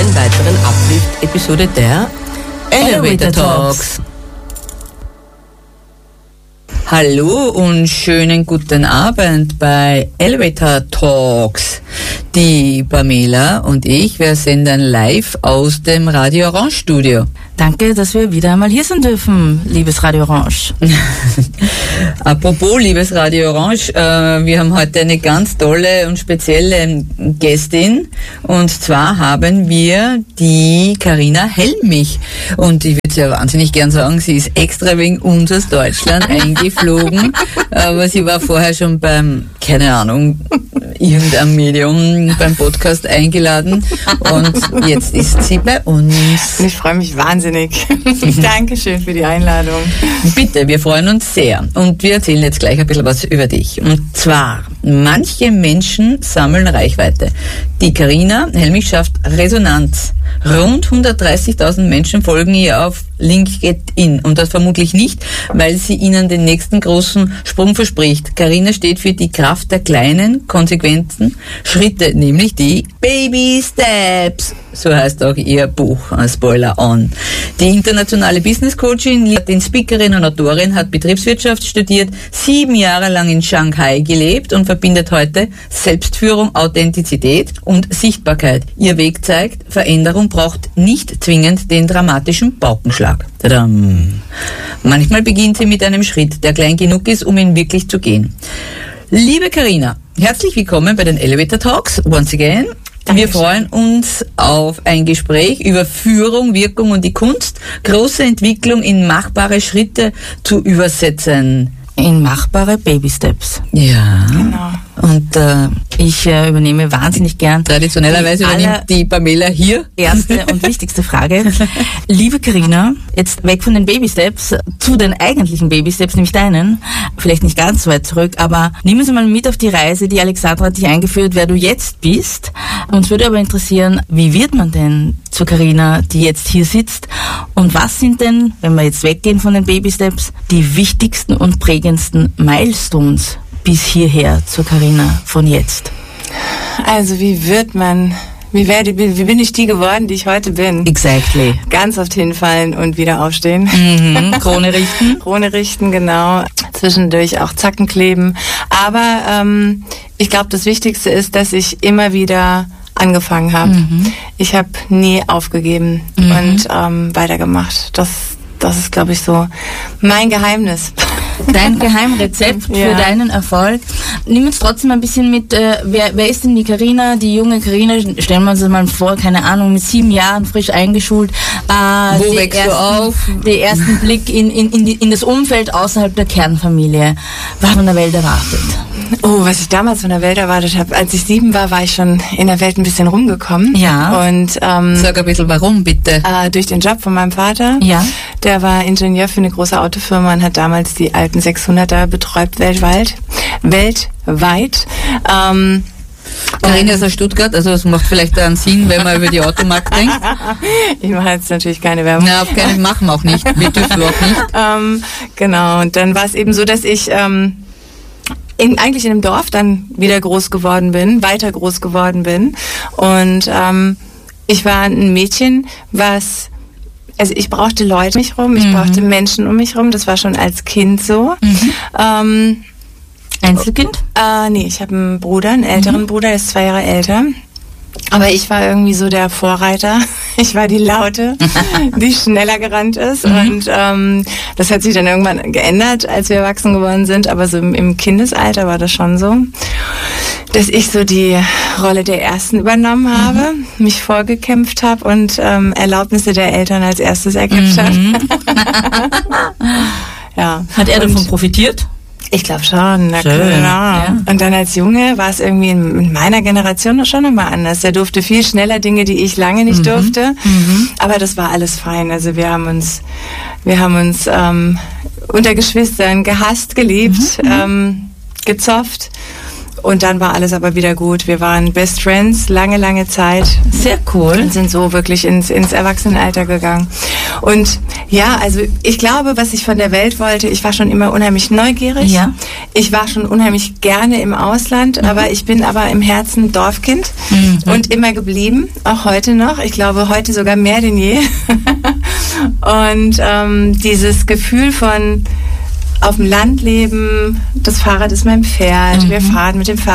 einen weiteren Uplift-Episode der Elevator Talks. Hallo und schönen guten Abend bei Elevator Talks. Die Pamela und ich, wir senden live aus dem Radio Orange Studio. Danke, dass wir wieder einmal hier sein dürfen, liebes Radio Orange. Apropos, liebes Radio Orange, wir haben heute eine ganz tolle und spezielle Gästin. Und zwar haben wir die Carina Helmich. Und ich würde ja wahnsinnig gern sagen, sie ist extra wegen uns aus Deutschland eingeflogen. Aber sie war vorher schon beim, keine Ahnung, irgendeinem Medium, beim Podcast eingeladen. Und jetzt ist sie bei uns. Und ich freue mich wahnsinnig. Dankeschön für die Einladung. Bitte, wir freuen uns sehr. Und wir erzählen jetzt gleich ein bisschen was über dich. Und zwar, manche Menschen sammeln Reichweite. Die Carina Helmich schafft Resonanz. Rund 130.000 Menschen folgen ihr auf LinkedIn. Und das vermutlich nicht, weil sie ihnen den nächsten großen Sprung verspricht. Carina steht für die Kraft der kleinen, konsequenten Schritte, nämlich die Baby Steps. So heißt auch ihr Buch, Spoiler on. Die internationale Business Coachin, die Speakerin und Autorin, hat Betriebswirtschaft studiert, 7 Jahre lang in Shanghai gelebt und verbindet heute Selbstführung, Authentizität und Sichtbarkeit. Ihr Weg zeigt, Veränderung braucht nicht zwingend den dramatischen Paukenschlag. Tadam. Manchmal beginnt sie mit einem Schritt, der klein genug ist, um ihn wirklich zu gehen. Liebe Carina, herzlich willkommen bei den Elevator Talks, once again. Wir freuen uns auf ein Gespräch über Führung, Wirkung und die Kunst, große Entwicklung in machbare Schritte zu übersetzen. In machbare Baby-Steps. Ja. Genau. Und ich übernehme wahnsinnig gern. Traditionellerweise übernimmt die Pamela hier. Erste und wichtigste Frage. Liebe Carina, jetzt weg von den Baby-Steps zu den eigentlichen Baby-Steps, nämlich deinen. Vielleicht nicht ganz so weit zurück, aber nimm uns mal mit auf die Reise. Die Alexandra hat dich eingeführt, wer du jetzt bist. Uns würde aber interessieren, wie wird man denn zur Carina, die jetzt hier sitzt? Und was sind denn, wenn wir jetzt weggehen von den Baby-Steps, die wichtigsten und prägendsten Milestones bis hierher zur Carina von jetzt? Also wie bin ich die geworden, die ich heute bin? Exactly. Ganz oft hinfallen und wieder aufstehen. Krone richten. Krone richten, genau. Zwischendurch auch Zacken kleben. Aber ich glaube, das Wichtigste ist, dass ich immer wieder angefangen habe. Ich habe nie aufgegeben und weitergemacht. Das ist, glaube ich, so mein Geheimnis. Dein Geheimrezept für deinen Erfolg. Nimm uns trotzdem ein bisschen mit, wer ist denn die Carina, die junge Carina? Stellen wir uns das mal vor, keine Ahnung, mit 7 Jahren frisch eingeschult. Wo wächst du auf? Den ersten Blick in das Umfeld außerhalb der Kernfamilie. Was hat man der Welt erwartet? Oh, was ich damals von der Welt erwartet habe. Als ich 7 war, war ich schon in der Welt ein bisschen rumgekommen. Ja. Und sag ein bisschen warum, bitte. Durch den Job von meinem Vater. Ja. Der war Ingenieur für eine große Autofirma und hat damals die alten 600er betreut weltweit. Carina ist aus Stuttgart, also das macht vielleicht einen Sinn, wenn man über die Automarkt denkt. Ich mache jetzt natürlich keine Werbung. Na, auf keinen machen wir auch nicht. Wir dürfen auch nicht. Genau, und dann war es eben so, dass ich eigentlich in einem Dorf dann wieder weiter groß geworden bin. Und ich war ein Mädchen, also ich brauchte Leute um mich rum, ich brauchte Menschen um mich rum, das war schon als Kind so. Einzelkind? Nee, ich habe einen Bruder, einen älteren Bruder, der ist 2 Jahre älter. Aber ich war irgendwie so der Vorreiter. Ich war die Laute, die schneller gerannt ist. Und das hat sich dann irgendwann geändert, als wir erwachsen geworden sind. Aber so im Kindesalter war das schon so, dass ich so die Rolle der Ersten übernommen habe, mich vorgekämpft habe und Erlaubnisse der Eltern als erstes erkämpft habe. Ja. Hat er davon profitiert? Ich glaube schon, na Schön, klar. ja. Und dann als Junge war es irgendwie in meiner Generation schon nochmal anders. Der durfte viel schneller Dinge, die ich lange nicht durfte. Aber das war alles fein. Also wir haben uns unter Geschwistern gehasst, geliebt, gezofft. Und dann war alles aber wieder gut. Wir waren Best Friends lange, lange Zeit. Sehr cool. Und sind so wirklich ins Erwachsenenalter gegangen. Und ja, also ich glaube, was ich von der Welt wollte, ich war schon immer unheimlich neugierig. Ja. Ich war schon unheimlich gerne im Ausland, aber ich bin aber im Herzen Dorfkind und immer geblieben, auch heute noch. Ich glaube, heute sogar mehr denn je. Und dieses Gefühl von auf dem Land leben, das Fahrrad ist mein Pferd, wir fahren mit dem Fahrrad